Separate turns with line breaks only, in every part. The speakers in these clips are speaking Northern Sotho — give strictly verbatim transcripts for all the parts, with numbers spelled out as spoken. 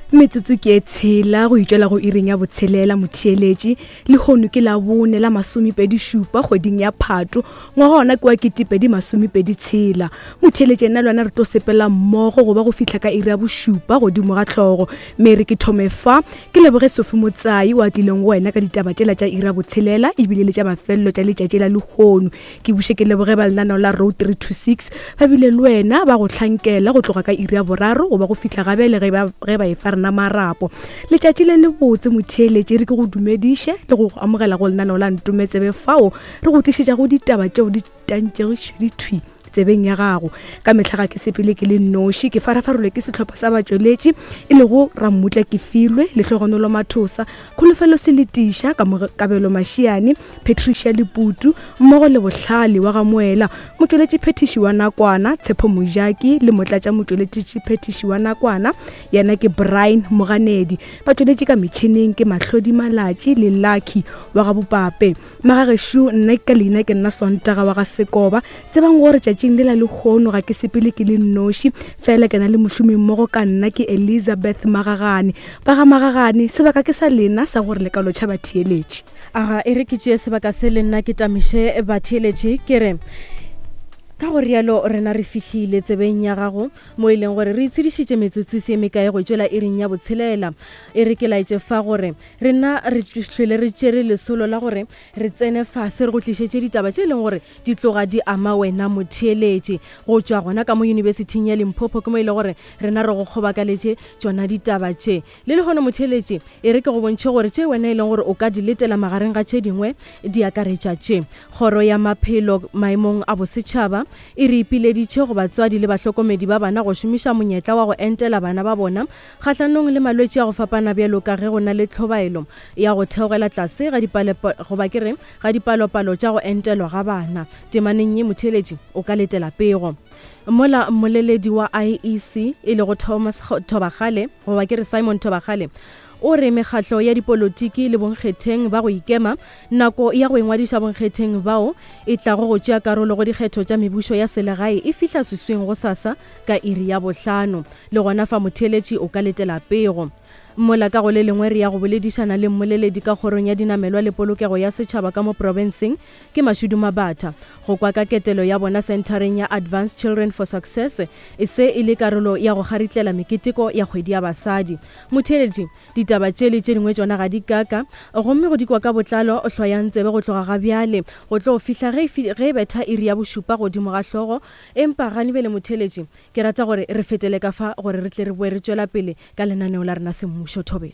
Metsotso ke e tshela go itšela go iring ya botshelela motheeletši le hono ke la bone la masomepedi šupa kgweding ya Phato ngwaga ona ke wa ketepedi masomepedi tshela. Motheeletši ena lwana re tlo sepela mmogo go ba go fihla ka iri ya bošupa godimo ga tlhogo. Mere ke thome fa ke leboge Sophie Motsai wa tlileng go wena ka ditaba tšela tša iri ya botshelela ebile le tša mafelelo tša letšatši la lehono. Ke buše ke leboge ba lenaneo la Road three two six ba bile le wena ba go hlankela go tloga ka iri ya boraro go ba go fihla gabe le ge ba ge ba e fa na marapo. Letšatši le le botse motheeletši re ke go dumediše le go amogela go lenaneo la Ntumetsebe fao re go tlišetša go ditaba tšeo di tantšego di thwi tsebeng ya gago. Ka mehla ga ke sepele ke le noši ke farafarolwe ke sehlopha sa batšweletši e le go Ramutla ke filwe le Tlhogonolo Mathosa Kholofelo Seletiša ka Kabelo Mashiane Patricia Leputu mmogo le bohlale wa ga Moela motšweletši phetiši wa nakwana Tshepo Mojaki le motlatša motšweletši phetiši wa nakwana yana ke Brian Moganedi batšweletši ka metšhineng ke Mahlodi Malatši le Lucky wa ga Bopape Magageshu nna ka leina ke nna Sontaga wa ga Sekoba tsebang gore tšatšing le la lehono ga ke sepele ke le noši fela ke na le mošomi mmogo ka nna ke Elizabeth Magagane ba ga Magagane sebaka ke sa lena sa gore le ka lo tšha batheeletši
aga e re ke tšee sebaka se le nna ke tamiše batheeletši ke re ka go rialo rena re fihlile tsebeng ya gago mo e leng gore re itshedišitše metsotso se mekae go tšwela iring ya botshelela e re ke laetše fa gore rena re hlwele re tšere lesolo la gore re tsene fase re go tlišetše ditaba tše e leng gore di tloga di ama wena motheeletši go tšwa gona ka mo yunibesithing ya Limpopo ke mo e le gore rena re go kgobakaletše tšona ditaba tše le le gona motheeletši e re ke go bontšhe gore tše wena e leng gore o ka di letela magareng ga tše dingwe di akaretša tše kgoro ya maphelo maemong a bosetšhaba e re ipileditše go batswadi le bahlokomedi ba bana go šomiša monyetla wa go entela bana ba bona kgahlanong le malwetši a go fapana bjalo ka ge go na le tlhobaelo ya go theogela tlase ga dipalopalo tša go entelwa ga bana temaneng ye motheeletši o ka letela pego mola mmoleledi wa I E C e le go Thomas Thobagale go ba ke re Simon Thobagale o re mekgatlo ya dipolotiki le bonkgetheng ba go ikema nako ya go engwadiša bonkgetheng bao e tla go go tšea karolo go dikgetho tša mebušo ya selegae e fihla sesweng go sasa ka iri ya bohlano le gona fa motheeletši o ka letela pego mola ka go le lengwe re ya go boledišana le mmoleledi ka kgorong ya dinamelwa le polokego ya setšhaba ka mo provinceng ke Mashudu Mabatha go kwa ka ketelo ya bona centereng ya Advanced Children for Success e se e le karolo ya go garitlela meketeko ya kgwedi ya basadi motheeletši ditaba tše le tše dingwe tšona ga di kaka gomme go dikwa ka botlalo o hloya ntsebe go tloga ga bjale go tlo fihla ge e betha iri ya bošupa godimo ga hlogo empa gane be le motheeletši ke rata gore re fetele ka fa gore re tle re boe re tšwela pele ka lenaneo la rena semmušo. Would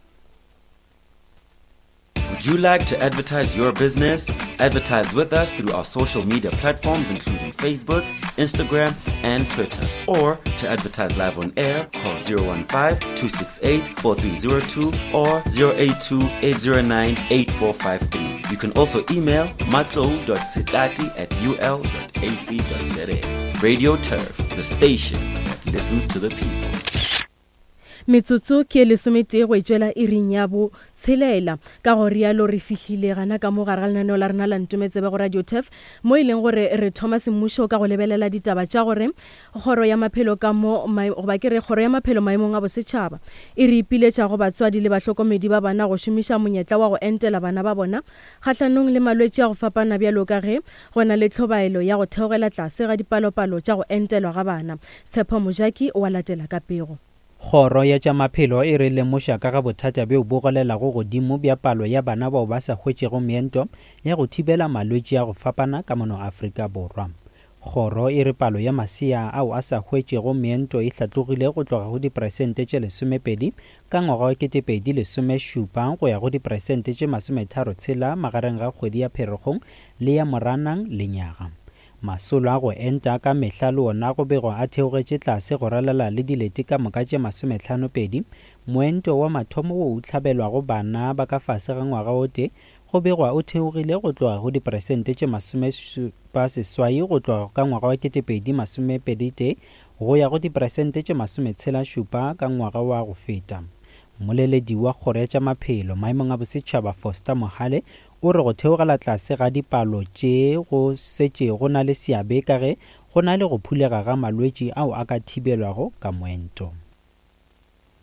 you like to advertise your business? Advertise with us through our social media platforms including Facebook, Instagram, and Twitter. Or to advertise live on air, call zero one five, two six eight, four three zero two or zero eight two, eight zero nine, eight four five three. You can also email matlo dot sitati at u l dot a c dot z a. Radio Turf, the station that listens to the people.
Metsotso ke le somete go itšwela iring ya bo tshelela ka go rialo re fihlile gana ka mo gare ga lenaneo la rena la Ntumetsebe go Radio Turf mo e leng gore re thoma semmušo ka go lebelela ditaba tša gore kgoro ya maphelo ka mo go ba ke re kgoro ya maphelo maemong a bosetšhaba e re ipiletša go batswadi le bahlokomedi ba bana go šomiša monyetla wa go entela bana ba bona kgahlanong le malwetši a go fapana bjalo ka ge go na le tlhobaelo ya go theogela tlase ga dipalopalo tša go entelwa ga bana Tshepo Mojaki o a latela ka pego
Kgoro ya tša maphelo e re lemoša ka ga bothata bjo bo golelago godimo bja palo ya bana bao ba sa hwetšego meento ya go thibela malwetši a go fapana ka mono Afrika Borwa. Kgoro e re palo ya masea ao a sa hwetšego meento e hlatlogile go tloga go diperesente tše lesomepedi ka ngwaga wa ketepedi lesomešupa go ya go diperesente tše masometharo tshela magareng ga kgwedi ya Pherekgong le ya Moranang le Nyaga. Masolo a go enta ka mehla le ona go bego a theogetše tlase go ralela le dilete ka moka tše masomehlano pedi moento wa mathomo wo o tlhabelwago bana ba ka fase ga ngwaga o te go bego o theogile go tloga go diperesente tše masomešupa seswai go tloga ka ngwaga wa ketepedi masomepedi te go ya go diperesente tše masometshela šupa ka ngwaga wa go feta. Moleledi wa kgoro ya tša maphelo maemong a bosetšhaba Foster Mohale o re go theogela tlase ga dipalo tše go setše go na le seabe ka ge go na le go phulega ga malwetši ao a ka thibelwago ka moento.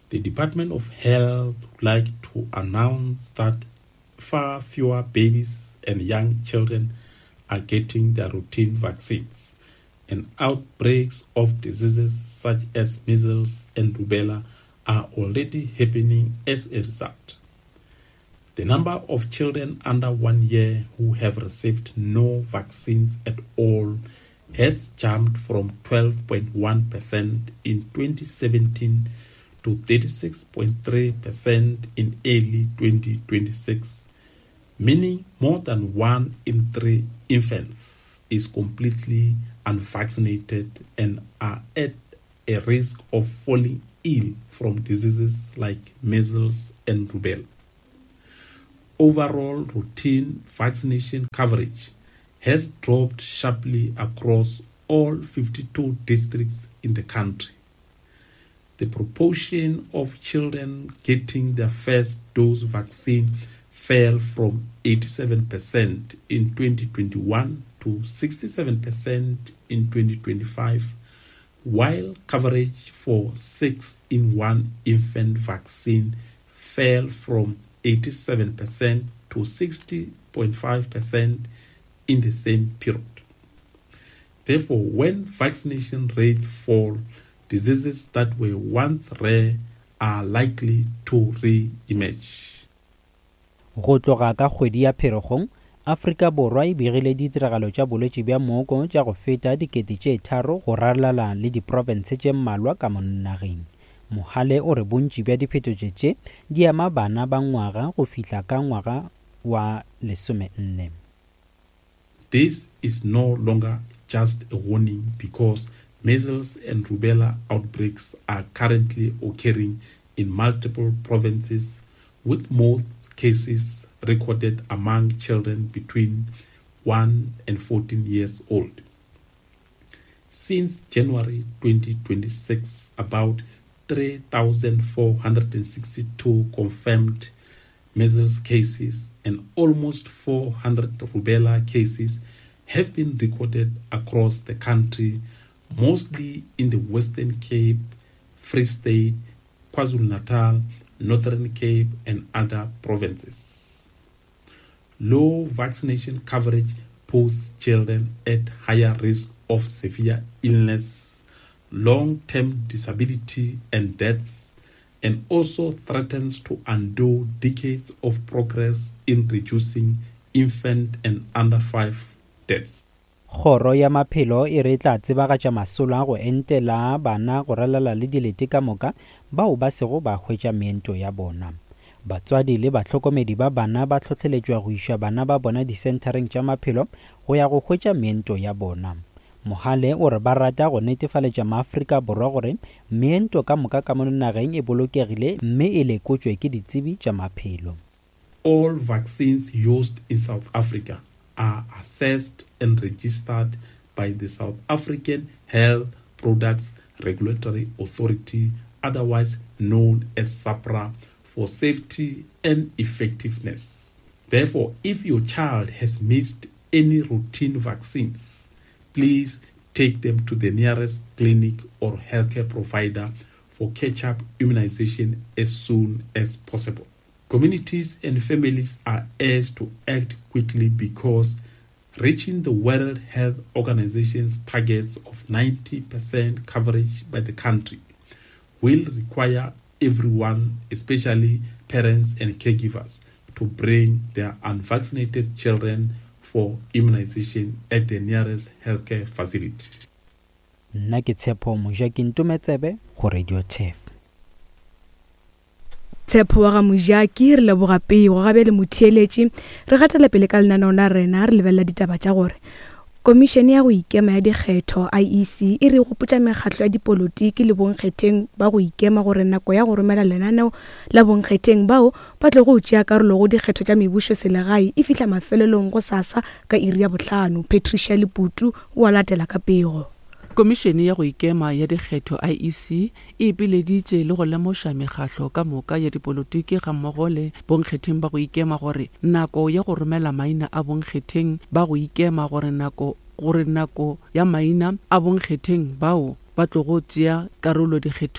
The Department of Health would like to announce that far fewer babies and young children are getting their routine vaccines, and outbreaks of diseases such as measles and rubella are already happening as a result. The number of children under one year who have received no vaccines at all has jumped from twelve point one percent in twenty seventeen to thirty-six point three percent in early twenty twenty-six, meaning more than one in three infants is completely unvaccinated and are at a risk of falling ill from diseases like measles and rubella. Overall routine vaccination coverage has dropped sharply across all fifty-two districts in the country. The proportion of children getting their first dose vaccine fell from eighty-seven percent in twenty twenty-one to sixty-seven percent in twenty twenty-five, while coverage for six in one infant vaccine fell from eighty-seven percent to sixty point five percent in the same period. Therefore, when vaccination rates fall, diseases that were once rare are likely to re-emerge.
Go tloga ka kgwedi ya Pherekgong, Afrika Borwa e begile ditiragalo tša bolwetši bja mooko tša go feta dikete tše tharo go raralala le diprovinse tše mmalwa ka mo nageng. Mohale o re bontši bja diphetotše tše di ama bana ba ngwaga go fihla ka ngwaga wa lesome nne.
This is no longer just a warning because measles and rubella outbreaks are currently occurring in multiple provinces, with most cases recorded among children between one and fourteen years old. Since January twenty twenty-six, about three thousand four hundred sixty-two confirmed measles cases and almost four hundred rubella cases have been recorded across the country, mostly in the Western Cape, Free State, KwaZulu-Natal, Northern Cape, and other provinces. Low vaccination coverage puts children at higher risk of severe illness, long-term disability, and death, and also threatens to undo decades of progress in reducing infant and under five deaths.
Kgoro ya maphelo e re tla tsebagatša masolo a go entela bana go ralala le dilete ka moka bao ba sego ba hwetša meento ya bona. Batswadi le batlhokomedi ba bana ba tlhotlheletšwa go iša bana ba bona disentareng tša maphelo go ya go hwetša meento ya bona. Mohale o re ba rata go netefaletša maAfrika Borwa gore meento ka moka ka mo nageng e bolokegile mme e lekotšwe ke ditsebi tša maphelo.
All vaccines used in South Africa are assessed and registered by the South African Health Products Regulatory Authority, otherwise known as SAPRA, for safety and effectiveness. Therefore, if your child has missed any routine vaccines, please take them to the nearest clinic or healthcare provider for catch-up immunization as soon as possible. Communities and families are urged to act quickly because reaching the World Health Organization's targets of ninety percent coverage by the country will require everyone, especially parents and caregivers, to bring their unvaccinated children for immunization at the nearest healthcare facility.
Nna ke Tshepo Mojakintumetsebe go Radio T F.
Tshepo wa ga Mojaki re leboga peo gabe le motheeletši re gatela pele ka lenaneo la rena re lebella ditaba tša gore Komišene ya go ikema ya dikgetho I E C e re gopotša mekgatlo ya dipolotiki le bonkgetheng ba go ikema gore nako ya go romela lenaneo la bonkgetheng bao ba tle go tšea karolo go dikgetho tša mebušo selegae e fihla mafelelong go sasa ka iri ya bohlano. Patricia Leputu o a latela ka pego.
Komišene ya go ikema ya dikgetho I E C e ipileditše le go lemoša mekgatlo ka moka ya dipolotiki ga mmogo le bonkgetheng ba go ikema gore nako ya go romela maina a bonkgetheng ba go ikema gore nako gore nako ya maina a bonkgetheng bao ba tlo go tšea karolo dikgethong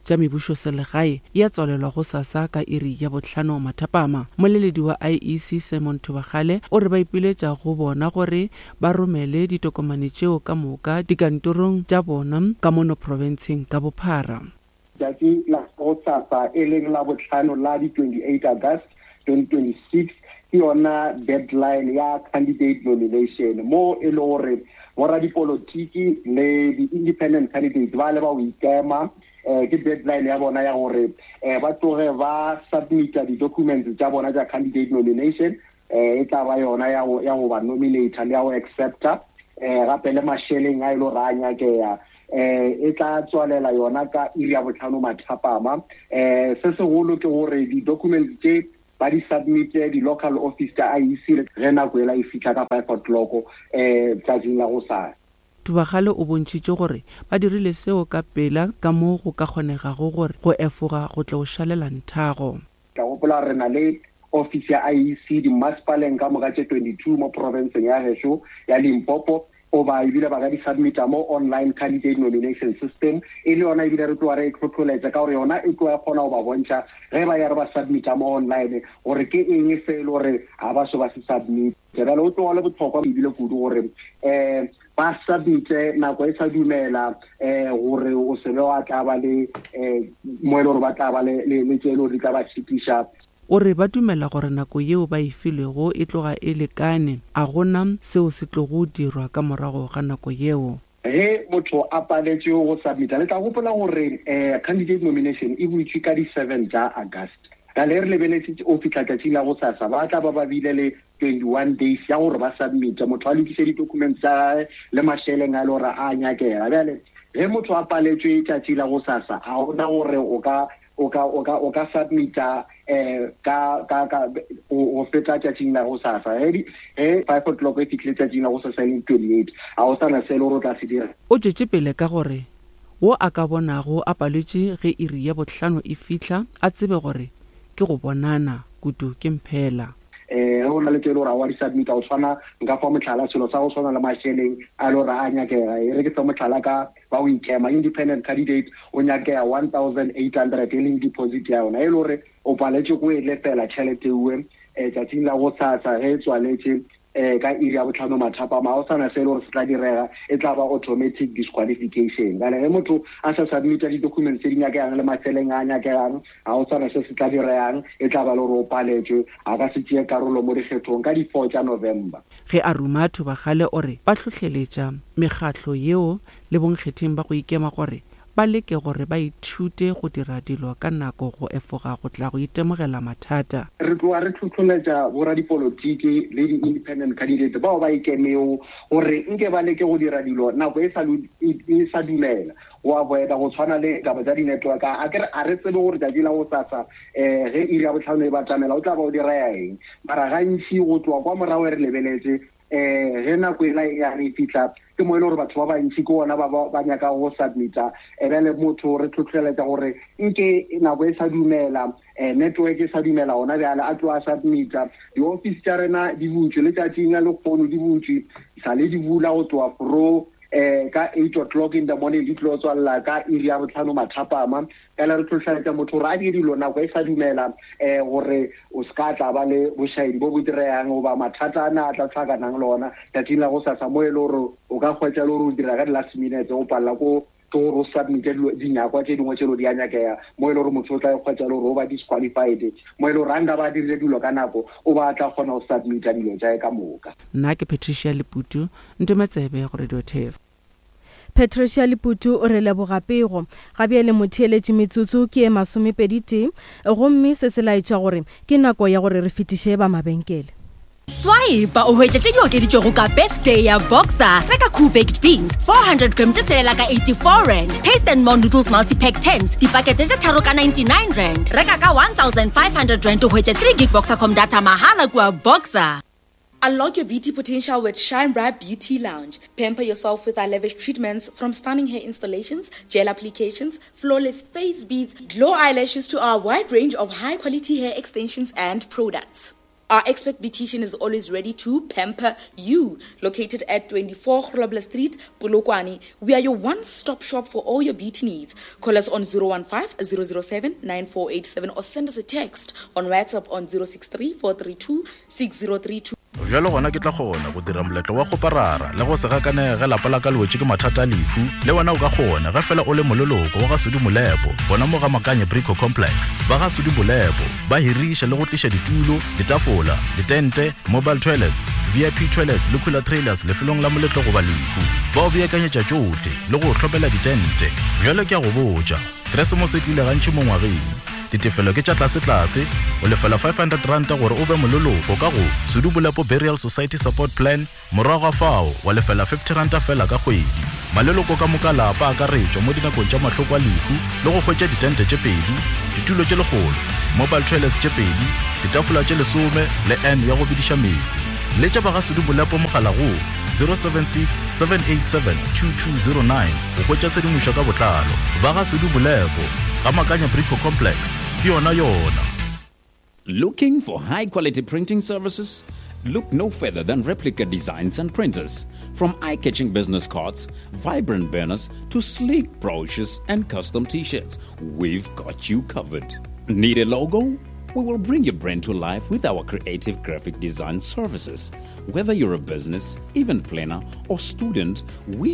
tša mebušo selegae ya tswalelwa go sasa ka iri ya bohlano mathapama. Moleledi wa I E C Simon Thobagale o re ba ipiletša go bona gore ba romele ditokomane tšeo ka moka dikantorong tša bona ka mono provinceng ka bophara.
Jati la go sasa e leng la bohlano la di twenty-eight August twenty twenty-six ke yona deadline ya candidate nomination mo e le gore bora dipolotiki le di-independent candidates ba le ba o ikema eh, ke deadline ya bona ya gore eh, ba tloge ba submita di-documents tša bona tša candidate nomination eh, e tla ba yona ya go ya go ba nominata le ya go accepta eh, gape le masheleng a e le gore a nyakea eh e tla tswalela yona ka iri ya botlhano mathapama. eh se segolo ke gore di-documents tše ba di submite di-local office tša I E C ge nako ela e fitlha ka five o'clock eh tšatšing la go sasa.
Thobagale o bontšitše gore ba dirile seo ka pela ka moo go ka kgonegago gore go efoga go tle go šalela nthago.
Ka gopola re na le office ya I E C dimmasepaleng ka moka tše twenty-two mo provinceng ya gešo ya Limpopo o ba ebile ba ka di submita mo online candidate nomination system e le yona ebile re tloa re tlhotlholetsa ka gore yona e tloa kgona go ba bontšha ge ba ya re ba submita mo online gore ke eng fe le gore ga ba so ba se submit. Jalo o tloa le botlhokwa ebile kudu gore um ba submite nako e sa dumela um gore o sebe wa tla ba le um mo e le gore ba tla ba le tse e le gore di tla ba šitiša.
O re ba dumela gore nako yeo ba e filego e tloga e lekane a gona seo se tlogo dirwa ka morago ga nako yeo.
Ge motho a paletše go submita le tla gopola gore um candidate nomination e boitšwe ka di-seven tša August ka le re lebeletse o fitlha tšatšing la go sasa ba tla ba ba bile le twenty-one days ya gore ba submita motho a lokiše di-documents tsa le mašheleng a le gore a nyakela. Bjale ge motho a paletšwe tšatšing la go sasa ga gona gore o ka o ka o ka o ka submita eh ka ka ka o feta tšatšing la go sasa he five o'clock e fitlhe tšatšing la go sasa le twenty-eight a o sana se le gore o tla se dira.
O tšetše pele ka gore wo a ka bonago a paletše ge iri ya bohlano e fihla a tsebe gore ke go bonana kudu ke mphela.
eh go na le tse le gore a wa di submita o tshwana nka fa motlhala selo sa go tshwana le masheleng a le gore a nyakega e re ke fa motlhala ka ba o ikema independent candidate o nyakega one thousand eight hundred e leng deposit ya yona e le gore o paletše go e lefela tšhelete ewe um tšatšing la go sasa ge e tswaletše eh ka iri ya botlhano mathapama o sana se le gore se tla direga e tla ba automatic disqualification. Ka le ge motho a sa submita di-documents tse di nyakegang le maseleng a nyakegang ga o sana se se tla diregang e tla ba le gore o paletšwe a ka se tšee karolo mo dikgethong ka di-four tša November.
Ge a ruma Thobagale o re ba tlhotlheletša mekgatlo yeo le bonkgetheng ba go ikema gore ba leke gore ba ithute go dira dilo ka nako go efoga go tla go itemogela mathata.
Re tloa re tlhotlholetša borra dipolotiki le di-independent candidate bao ba ikemeo gore nke ba leke go dira dilo nako e sa dumela go avoida go tshwana le taba tša di-network a kere a re tsebe gore tšatši la go sasa um ge iri ya botlhano e ba tlamela o tla ba o dira yaeng mara gantši go tloa kwa morago e re lebeletse um ge nako ela ya re fitlha ke mo e le gore batho ba bantši ke ona ba nyaka go submita ebele motho re tlhotlheletša gore nke nako e sa dumela um network e sa dumela gona bjale a tlo a submita di-office tša rena di buntšwe le tšatšing ya lekgono di buntšwe sa le di bula go tloa fro eh ka eight o'clock in the morning di tlo tswalla ka iri ya botlhano mathapama ka le re tlhotlheletša motho gore a di dilo nako e sa dumela um gore o se ka tla ba le bošaedi bo bo diregang goba mathata a na a tla tlhakanang le ona tšatšing la go sasa mo e le gore o ka kgwetša le gore o dira ka di-last minute o palela ko ke gore o submite dinyakwa tše dingwe tšelo di a nyakega mo e le gore motho o tla kgwetša le gore o ba disqualified mo e le gore a nka ba dirile dilo ka nako o ba tla kgona go submita dilo tšae ka moka.
Nna ke Patricia Leputu ntemetsebe go Radio Thef.
Patricia Leputu o re lebogapego gabe le motheeletši metsotso ke e masomepedi tee gomme se se laetša gore ke nako ya gore re fetiše ba mabenkele.
Swipe o hwetša tše di okeditšwego ka birthday ya Boxer. Reka Cool Baked Beans four hundred grams tše tshelela ka eighty-four rand. Taste and More Noodles Multi-Pack tens dipakete tše tharo ka ninety-nine rand. Reka ka one thousand five hundred rand o hwetša three gig Boxer.com data mahala kua Boxer.
Unlock your beauty potential with Shine Bright Beauty Lounge. Pamper yourself with our lavish treatments from stunning hair installations, gel applications, flawless face beads, glow eyelashes to our wide range of high-quality hair extensions and products. Our expert beautician is always ready to pamper you. Located at twenty-four Grobler Street, Polokwane, we are your one-stop shop for all your beauty needs. Call us on zero one five, zero zero seven, nine four eight seven or send us a text on WhatsApp on zero six three, four three two, six zero three two.
Jalo gona ke tla gona go dira moletlo wa go parara le go se gakanege lapa la ka lwetse ke mathata a lefu le wena o ka gona ga fela o le mololoko wa ga Sudi Molepo bona mo ga Makanye Brico Complex ba ga Sudi Molepo ba hirisha le go tlisha ditulo ditafola ditente mobile toilets V I P toilets le cooler trailers le felong la moletlo go ba lefu ba o beakanyetša tšohle le go tlhopela ditente jalo ke a go botša Christmas e tlile gantši mo ngwageng ditefelo ke tša tlase-tlase o lefela five hundred rand gore o be mololoko ka go Sudi Molepo Burial Society Support Plan morago ga fao wa lefela fifty rand fela ka kgwedi maleloko ka moka lapa a ka retšwa mo dinakong tša mahloko a lefu le go hwetša ditente tše pedi ditulo tše legolo mobile toilets tše pedi ditafola tše lesome le n ya go bediša metsi le tša ba ga Sudi Molepo mogala go zero seven six, seven eight seven, two two zero nine go hwetša sedimošo ka botlalo ba ga Sudi Molepo ga Makanye Brico Complex ke yona yona.
Looking for high-quality printing services? Look no further than Replica Designs and Printers. From eye-catching business cards, vibrant banners, to sleek brochures and custom t-shirts, we've got you covered. Need a logo? We will bring your brand to life with our creative graphic design services. Whether you're a business, event planner, or student, we